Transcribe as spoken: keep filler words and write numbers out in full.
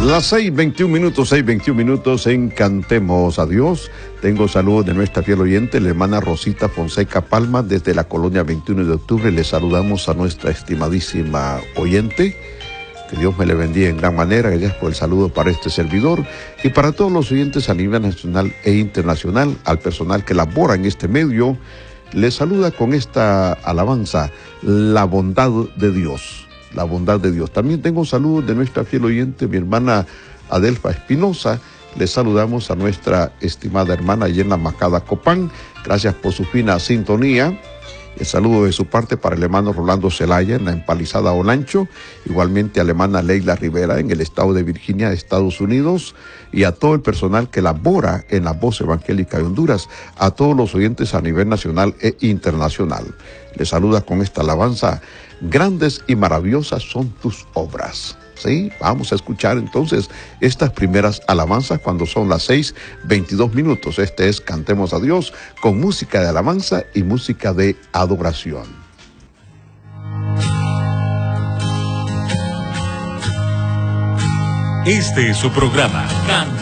Las seis veintiún minutos, seis veintiún minutos en Cantemos a Dios. Tengo saludos de nuestra fiel oyente, la hermana Rosita Fonseca Palma, desde la colonia veintiuno de octubre. Le saludamos a nuestra estimadísima oyente. Que Dios me le bendiga en gran manera. Gracias por el saludo para este servidor y para todos los oyentes a nivel nacional e internacional, al personal que labora en este medio. Les saluda con esta alabanza, la bondad de Dios. La bondad de Dios. También tengo saludos de nuestra fiel oyente, mi hermana Adelfa Espinosa. Les saludamos a nuestra estimada hermana Yena Macada Copán. Gracias por su fina sintonía. El saludo de su parte para el hermano Rolando Zelaya en la empalizada Olancho. Igualmente a la hermana Leila Rivera en el estado de Virginia, Estados Unidos. Y a todo el personal que labora en la Voz Evangélica de Honduras. A todos los oyentes a nivel nacional e internacional. Les saluda con esta alabanza. Grandes y maravillosas son tus obras. ¿Sí? Vamos a escuchar entonces estas primeras alabanzas cuando son las seis veintidós minutos. Este es Cantemos a Dios con música de alabanza y música de adoración. Este es su programa, Cantemos.